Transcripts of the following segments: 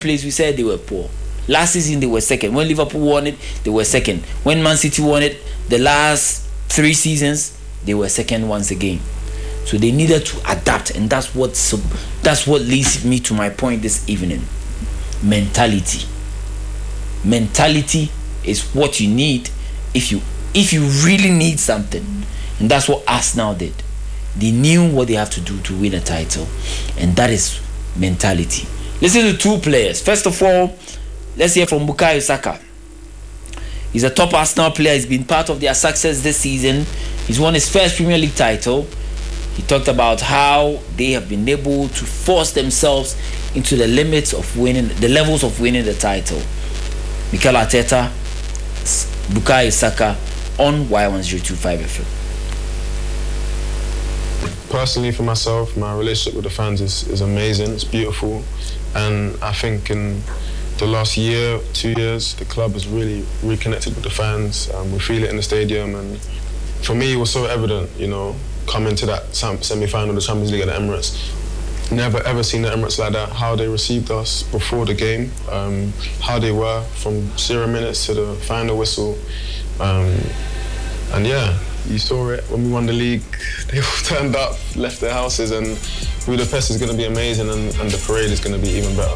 place, we said they were poor. Last season they were second. When Liverpool won it, they were second. When Man City won it, the last 3 seasons, they were second once again. So they needed to adapt, and that's what leads me to my point this evening. Mentality. Mentality is what you need if you really need something, and that's what Arsenal did. They knew what they have to do to win a title, and that is mentality. Listen to 2 players. First of all, let's hear from Bukayo Saka. He's a top Arsenal player. He's been part of their success this season. He's won his first Premier League title. He talked about how they have been able to force themselves into the limits of winning, the levels of winning the title. Mikel Arteta, Bukayo Saka on Y1025 FM. Personally, for myself, my relationship with the fans is amazing. It's beautiful, and I think in the last year, 2 years, the club has really reconnected with the fans. We feel it in the stadium, and for me, it was so evident, coming to that semi-final of the Champions League at the Emirates. Never ever seen the Emirates like that. How they received us before the game, how they were from 0 minutes to the final whistle, and yeah, you saw it when we won the league. They all turned up, left their houses, and Budapest is going to be amazing, and the parade is going to be even better.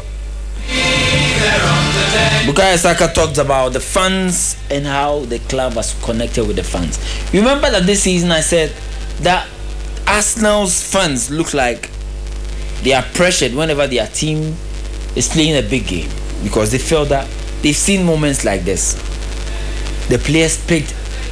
Bukayo Saka talked about the fans and how the club has connected with the fans. You remember that this season I said that Arsenal's fans look like they are pressured whenever their team is playing a big game, because they felt that they've seen moments like this. The players picked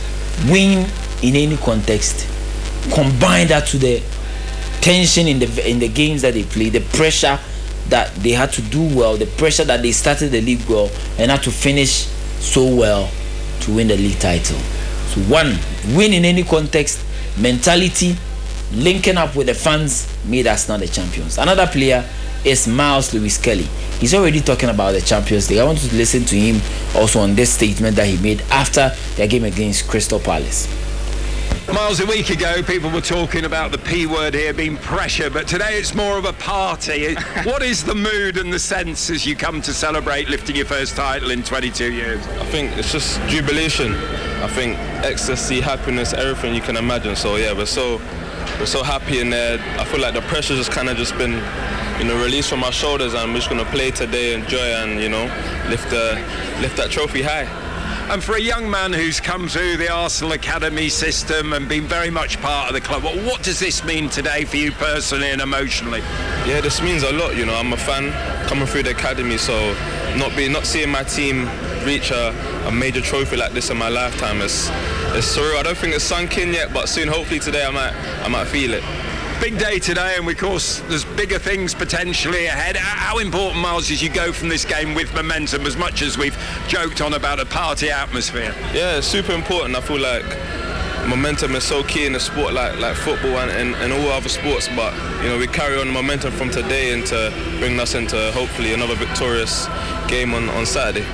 win in any context, combine that to the tension in the games that they play, the pressure that they had to do well, the pressure that they started the league well and had to finish so well to win the league title. So one, win in any context, mentality, linking up with the fans made us now the champions. Another player is Miles Lewis-Kelly. He's already talking about the Champions League. I want to listen to him also on this statement that he made after their game against Crystal Palace. Miles, a week ago, people were talking about the P word here being pressure, but today it's more of a party. What is the mood and the sense as you come to celebrate lifting your first title in 22 years? I think it's just jubilation. I think ecstasy, happiness, everything you can imagine. So yeah, we're so happy in there. I feel like the pressure's just kind of just been, released from our shoulders, and we're just going to play today, enjoy, and lift that trophy high. And for a young man who's come through the Arsenal Academy system and been very much part of the club, what does this mean today for you personally and emotionally? Yeah, this means a lot. I'm a fan coming through the academy, so not seeing my team reach a major trophy like this in my lifetime is surreal. I don't think it's sunk in yet, but soon, hopefully today, I might feel it. Big day today, and of course there's bigger things potentially ahead. How important, Miles, is you go from this game with momentum, as much as we've joked on about a party atmosphere? Yeah, it's super important. I feel like momentum is so key in a sport like football and all other sports, but we carry on the momentum from today into bringing us into hopefully another victorious game on Saturday.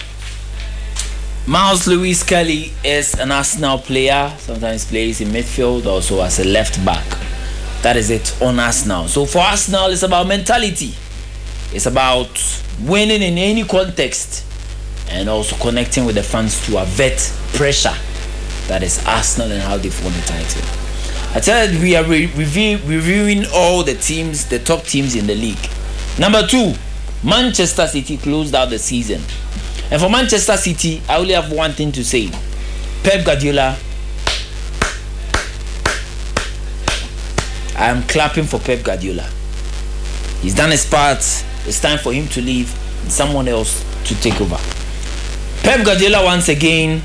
Miles Lewis-Kelly is an Arsenal player, sometimes plays in midfield, also as a left back. That is it on Arsenal. So for Arsenal, it's about mentality. It's about winning in any context and also connecting with the fans to avert pressure. That is Arsenal and how they've won the title. I tell you, we are reviewing all the teams, the top teams in the league. Number 2, Manchester City closed out the season. And for Manchester City, I only have one thing to say. Pep Guardiola, I am clapping for Pep Guardiola. He's done his part. It's time for him to leave and someone else to take over. Pep Guardiola once again,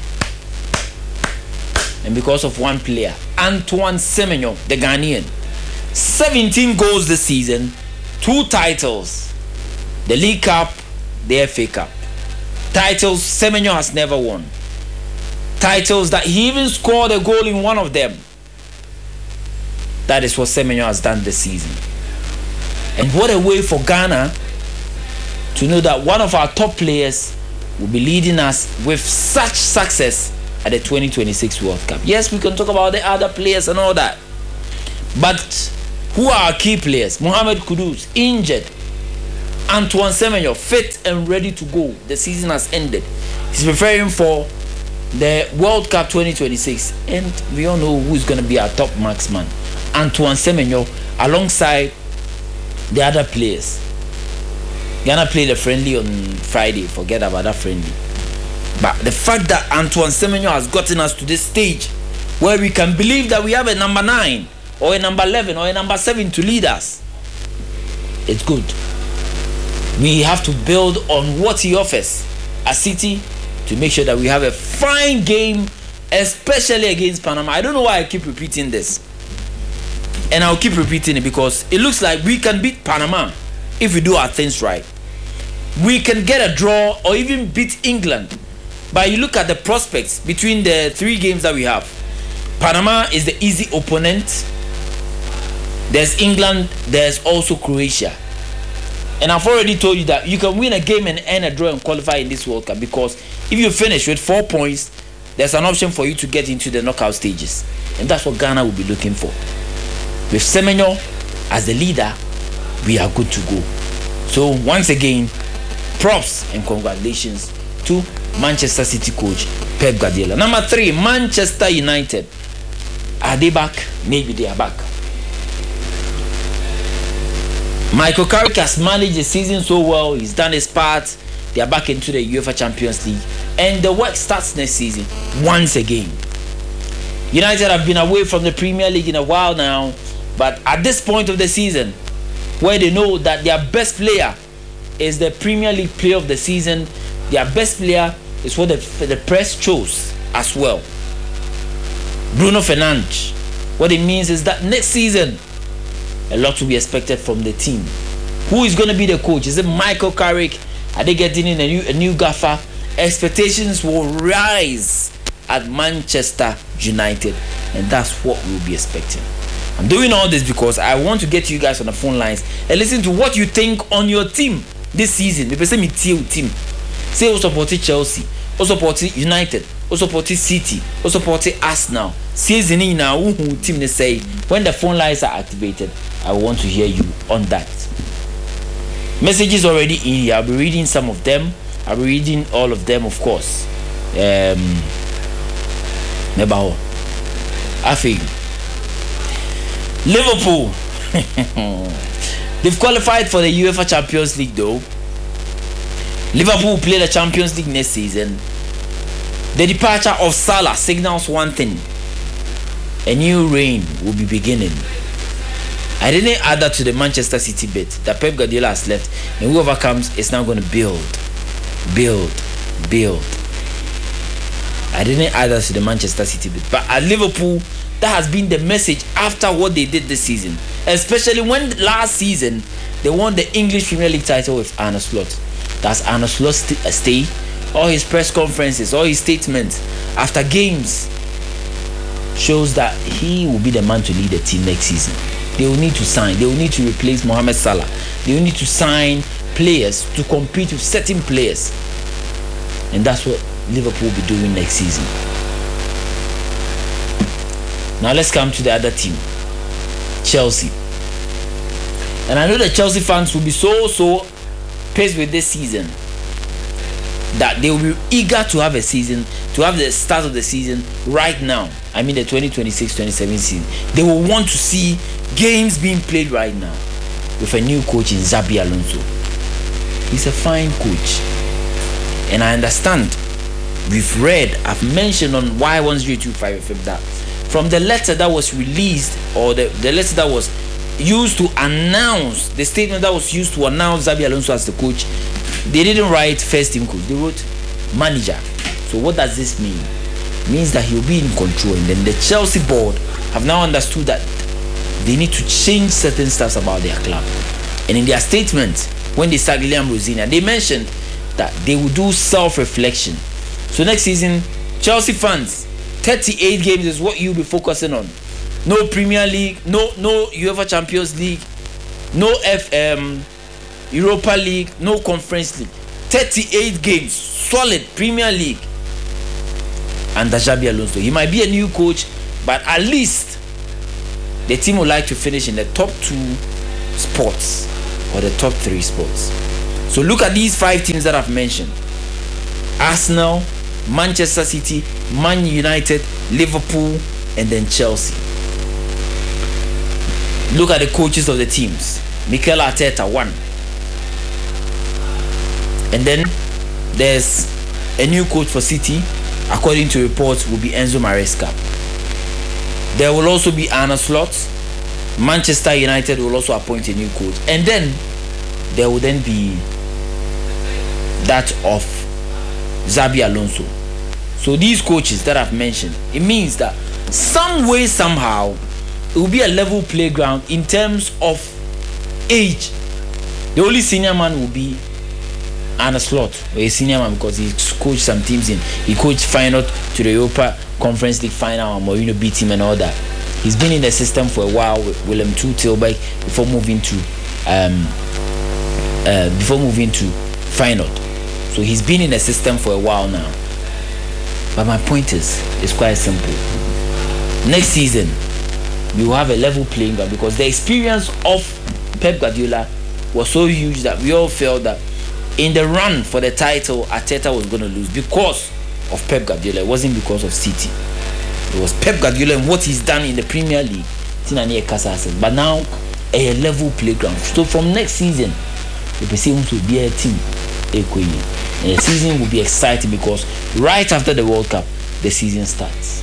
and because of one player, Antoine Semenyo, the Ghanaian. 17 goals this season, 2 titles. The League Cup, the FA Cup. Titles Semenyo has never won. Titles that he even scored a goal in one of them. That is what Semenyo has done this season. And what a way for Ghana to know that one of our top players will be leading us with such success at the 2026 World Cup. Yes, we can talk about the other players and all that. But who are our key players? Mohamed Kudus, injured. Antoine Semenyo, fit and ready to go. The season has ended. He's preparing for the World Cup 2026, and we all know who's going to be our top marksman. Antoine Semenyo, alongside the other players. Ghana played a friendly on Friday. Forget about that friendly. But the fact that Antoine Semenyo has gotten us to this stage where we can believe that we have a number 9 or a number 11 or a number 7 to lead us, it's good. We have to build on what he offers as City to make sure that we have a fine game, especially against Panama. I don't know why I keep repeating this, and I'll keep repeating it because it looks like we can beat Panama if we do our things right. We can get a draw or even beat England. But you look at the prospects between the 3 games that we have. Panama is the easy opponent. There's England, there's also Croatia. And I've already told you that you can win a game and end a draw and qualify in this World Cup, because if you finish with 4 points, there's an option for you to get into the knockout stages. And that's what Ghana will be looking for. With Semenyo as the leader, we are good to go. So once again, props and congratulations to Manchester City coach Pep Guardiola. Number 3, Manchester United. Are they back? Maybe they are back. Michael Carrick has managed the season so well. He's done his part. They are back into the UEFA Champions League, and the work starts next season once again. United have been away from the Premier League in a while now, but at this point of the season, where they know that their best player is the Premier League player of the season, their best player is what the press chose as well. Bruno Fernandes. What it means is that next season, a lot will be expected from the team. Who is going to be the coach? Is it Michael Carrick? Are they getting in a new gaffer? Expectations will rise at Manchester United, and that's what we'll be expecting. I'm doing all this because I want to get you guys on the phone lines and listen to what you think on your team this season. People say me team. Say also support Chelsea, also support United, also support City, also support Arsenal. Season in now, who team they say when the phone lines are activated, I want to hear you on that. Messages already in here. I'll be reading some of them. I'll be reading all of them, of course. Nebaho. I think Liverpool. They've qualified for the UEFA Champions League though. Liverpool will play the Champions League next season. The departure of Salah signals one thing: a new reign will be beginning. I didn't add that to the Manchester City bit that Pep Guardiola has left, and whoever comes is now going to build. I didn't add that to the Manchester City bit, but at Liverpool, that has been the message after what they did this season, especially when last season they won the English Premier League title with Arne Slot. That's Arne Slot's stay, all his press conferences, all his statements after games shows that he will be the man to lead the team next season. They will need to sign. They will need to replace Mohamed Salah. They will need to sign players to compete with certain players. And that's what Liverpool will be doing next season. Now let's come to the other team, Chelsea. And I know the Chelsea fans will be so pissed with this season that they will be eager to have a season, to have the start of the season right now. I mean the 2026-27 season. They will want to see games being played right now with a new coach in Xabi Alonso. He's a fine coach, and I understand. I've mentioned on Y1025 FM that from the letter that was released, or the letter that was used to announce, the statement that was used to announce Xabi Alonso as the coach, they didn't write first team coach, they wrote manager. So what does this mean? It means that he'll be in control, and then the Chelsea board have now understood that they need to change certain stuff about their club. And in their statement, when they sacked Liam Rosina, they mentioned that they will do self-reflection. So next season, Chelsea fans, 38 games is what you'll be focusing on. No Premier League, no UEFA Champions League, no Europa League, no Conference League. 38 games, solid Premier League under Xabi Alonso. He might be a new coach, but at least the team would like to finish in the top 2 spots or the top 3 spots. So look at these 5 teams that I've mentioned: Arsenal, Manchester City, Man United, Liverpool, and then Chelsea. Look at the coaches of the teams. Mikel Arteta, 1. And then there's a new coach for City, according to reports, will be Enzo Maresca. There will also be Arne Slot. Manchester United will also appoint a new coach. And then there will then be that of Xabi Alonso. So these coaches that I've mentioned, it means that some way, somehow, it will be a level playground in terms of age. The only senior man will be Arne Slot, a senior man, because he coached some teams he coached Feyenoord to the Europa Conference League final, and Mourinho beat him and all that. He's been in the system for a while with Willem II Tilburg before moving to Feyenoord. So he's been in the system for a while now. But my point is, it's quite simple. Next season, we will have a level playing ground, because the experience of Pep Guardiola was so huge that we all felt that in the run for the title, Arteta was going to lose because of Pep Guardiola. It wasn't because of City. It was Pep Guardiola and what he's done in the Premier League. But now, a level playground. So from next season, the person to be a team. And the season will be exciting, because right after the World Cup, the season starts.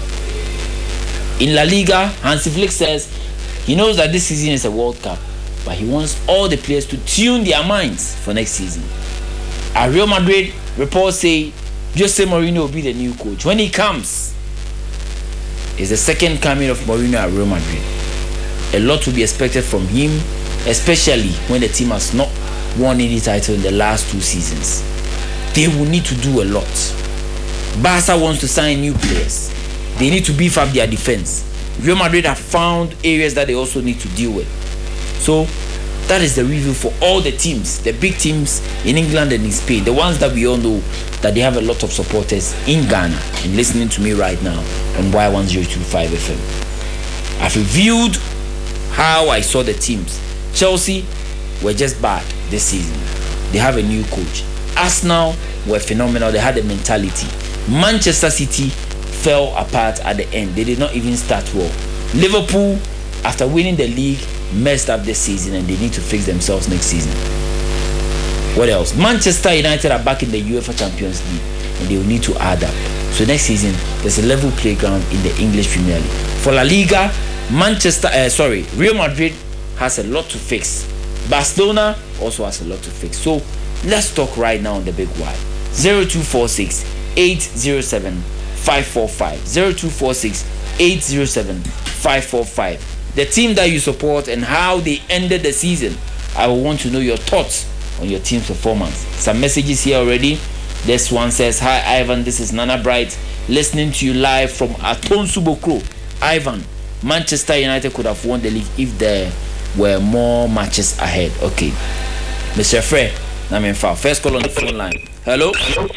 In La Liga, Hansi Flick says he knows that this season is a World Cup, but he wants all the players to tune their minds for next season. At Real Madrid, reports say Jose Mourinho will be the new coach. When he comes, it's the second coming of Mourinho at Real Madrid. A lot will be expected from him, especially when the team has not won any title in the last 2 seasons. They will need to do a lot. Barca wants to sign new players. They need to beef up their defense. Real Madrid have found areas that they also need to deal with. So that is the review for all the teams, the big teams in England and in Spain, the ones that we all know that they have a lot of supporters in Ghana and listening to me right now on Y1025 FM. I've reviewed how I saw the teams. Chelsea were just bad this season. They have a new coach. Arsenal were phenomenal. They had a mentality. Manchester City fell apart at the end. They did not even start well. Liverpool, after winning the league, messed up this season, and they need to fix themselves next season. What else? Manchester United are back in the UEFA Champions League, and they will need to add up. So next season, there's a level playground in the English Premier League. For La Liga, Real Madrid has a lot to fix. Barcelona also has a lot to fix. So let's talk right now on the big Y. 0246 807 545. 0246 807 545. The team that you support and how they ended the season. I will want to know your thoughts on your team's performance. Some messages here already. This one says, "Hi Ivan, this is Nana Bright listening to you live from Atonsu Bokro. Ivan, Manchester United could have won the league if there were more matches ahead." Okay, Mr. Frey, first call on the phone line. Hello.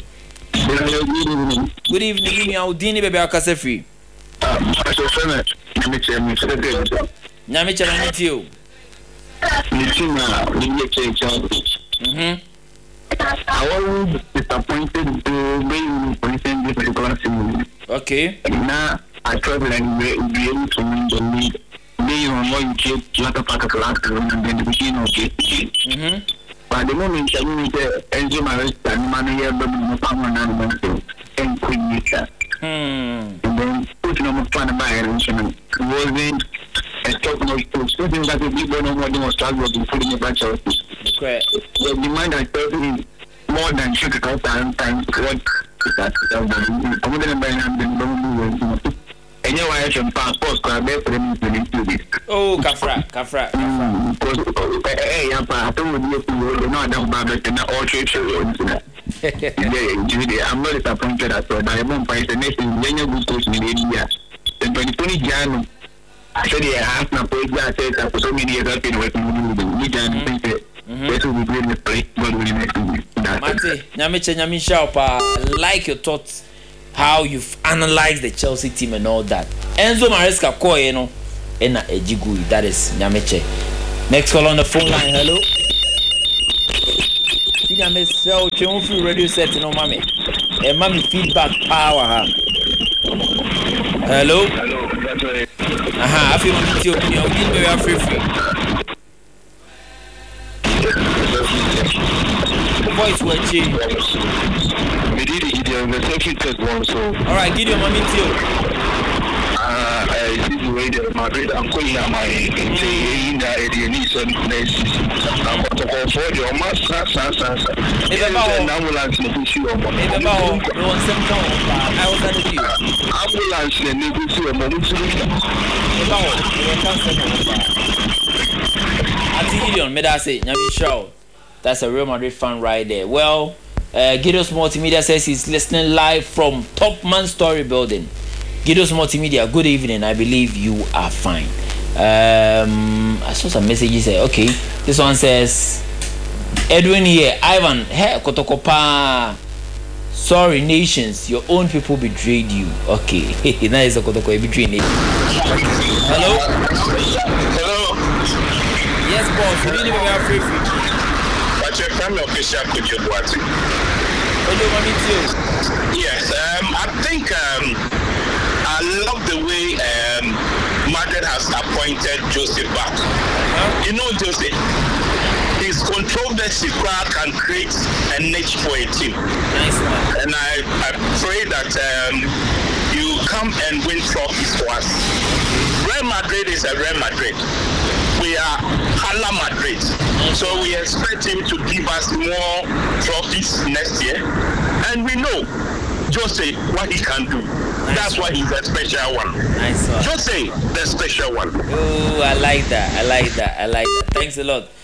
Good evening. Give me Audini baby akase free. I was disappointed to be in this particular season. Okay. Now I travel and be able to win the league. Based on what you get, you have to pack a last room and then the beginning of it. But at the moment, I mean, Enzo Maresca and Manuel Dominic and Queen Nika. And then putting on my plan of my arrangement wasn't a stock no coach. Something that the people know what they must struggle to put in the bunch of this. The demand I felt is more than 50,000 times what that I'm going to buy and and you are from passport, so I bet for me to do this. Oh, Kafra. Because, hey, I told you know, I don't bother to all trips. I'm not disappointed at all. I won't find the next thing when you go to India. In 2020, Jan, I said, I have my point. I said, for so many years, I've been working with you. This will be great. Mate, Nyamisha, like your thoughts. How you've analyzed the Chelsea team and all that. Enzo Maresca Koyeno Ena Ejigui. That is Nyameche. Next call on the phone line. Hello. Senior Miss Show, free radio set, no mommy. And mommy feedback power. Hello? I feel you are free. Voice will change. Alright, give you a moment too. Madrid, I'm calling my in the Edionese and I'm going to go for your master. Ambulance, that's a Real Madrid fan right there. Well, Gideos Multimedia says he's listening live from Topman Story Building. Gideos Multimedia, good evening. I believe you are fine. I saw some messages here. Okay, this one says, Edwin here, Ivan, hey, Kotokopa. Sorry, nations, your own people betrayed you. Okay, now is a Kotoko betrayed nation. Hello? Hello? Yes, boss, we didn't even have free. But your family official could you what? What do you want me to? Yes, I think I love the way Madrid has appointed Joseph back. You know, Joseph, his controversy can create a niche for a team. Nice one. And I pray that you come and win trophies for us. Real Madrid is a Real Madrid. We are Hala Madrid. So we expect him to give us more trophies next year. And we know Jose what he can do. Nice. That's why he's a special one. Nice one. Jose, the special one. Oh, I like that. Thanks a lot.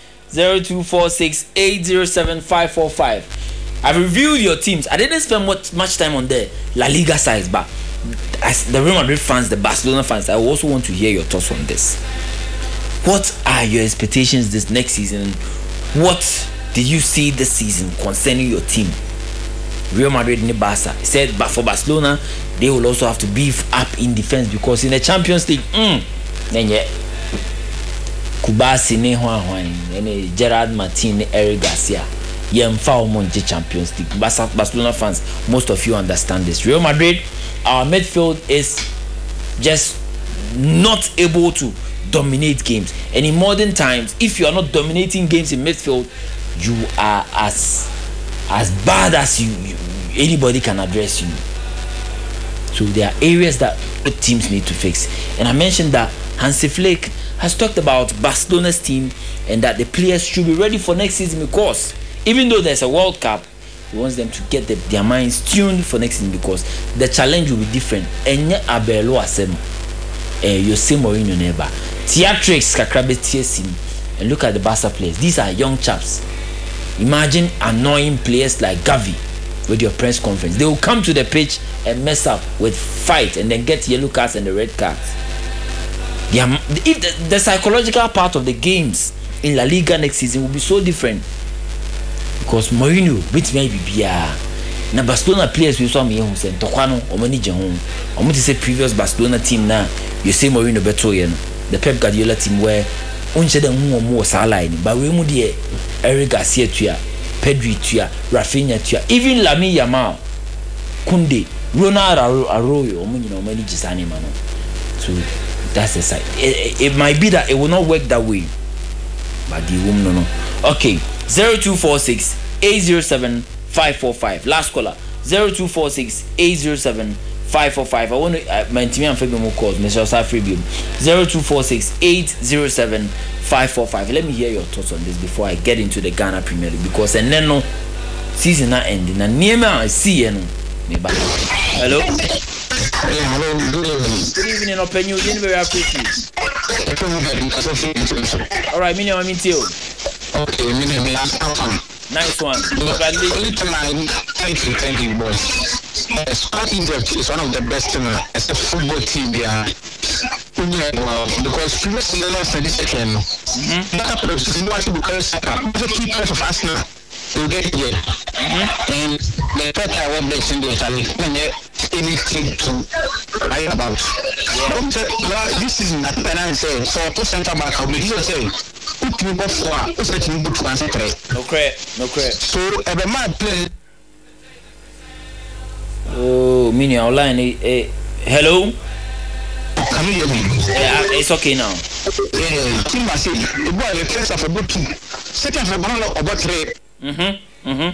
0246807545. I've reviewed your teams. I didn't spend much time on the La Liga sides, but as the Real Madrid fans, the Barcelona fans, I also want to hear your thoughts on this. What are your expectations this next season? What did you see this season concerning your team? Real Madrid and Barca. He said, but for Barcelona, they will also have to beef up in defense because in the Champions League, then yeah, Kubasi ne Juan, Gerard Martin, Eric Garcia, Monte Champions League. Barcelona fans, most of you understand this. Real Madrid, our midfield is just not able to dominate games, and in modern times, if you are not dominating games in midfield, you are as bad as anybody can address you. So there are areas that teams need to fix, and I mentioned that Hansi Flick has talked about Barcelona's team and that the players should be ready for next season because even though there's a World Cup, he wants them to get their minds tuned for next season because the challenge will be different. And Abelo Asem, Jose Mourinho never theatrics kakrabe tiesim, and look at the Barca players. These are young chaps. Imagine annoying players like Gavi with your press conference. They will come to the pitch and mess up with fight and then get yellow cards and the red cards. If the psychological part of the games in La Liga next season will be so different because Mourinho which may be na Barcelona players we saw me who said Tokwano omani jehon omo say previous Barcelona team na you say Mourinho beto yen the Pep Guardiola team where unche dem hu omo sa line but we mu de Eric Garcia tua Pedri tua Rafinha tua even Lamine Yamal Kunde Ronaldo Arroyo omo nyina omani gisane mano. So that's the side. It might be that it will not work that way, but the woman no. Okay, 0246-807-545. Last caller, 0246-807-545. I want to maintain and Fabian more calls. Mr. Safribium, 0246-807-545. Let me hear your thoughts on this before I get into the Ghana Premier League because and then no season not ending. And near me I see you know. Hello. Hello, good evening. Good evening, Open you. Didn't very appreciate. Alright, me name is you. Okay, me name is nice one. Thank you, boys. Scott Egypt is one of the best as a football team there. Because previously the last second, the keepers of Arsenal will get here. And the third I went back in the anything to write about. This is not penalty. So to center back, I'll be here saying, who team before what's a team to answer no credit so every man play oh mini online hello can you hear me it's okay now team I say the boy the first of about 2 second of about 3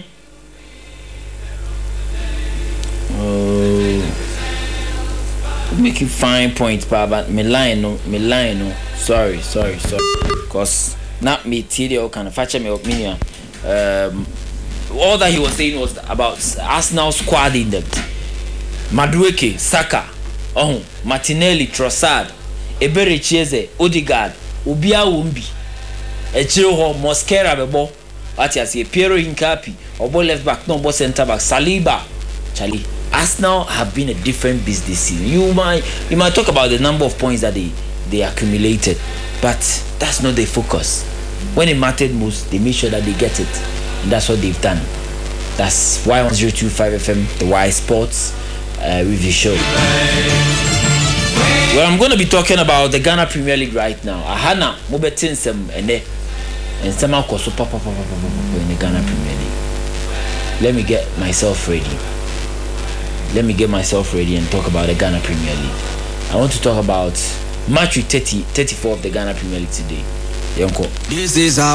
make you fine points but me line no sorry cause not me TDO kind of fetch me opinion all that he was saying was about Arsenal squad in depth. Madueke, Saka, Martinelli, Trossard, Ebere Chieze, Odegaard, Ubia Wumbi, Echiro Mosquera bebo, Atiasi, Piero Hincapi, Obo left back, no bo center back, Saliba, Charlie. Arsenal have been a different beast this season. You might talk about the number of points that they accumulated, but that's not their focus. When it mattered most, they made sure that they get it, and that's what they've done. That's Y1025 FM, the Y Sports review show. Well, I'm going to be talking about the Ghana Premier League right now. Ahana mobetin sem ene and some koso papa in the Ghana Premier League. Let me get myself ready and talk about the Ghana Premier League. I want to talk about match week 34 of the Ghana Premier League today. This is how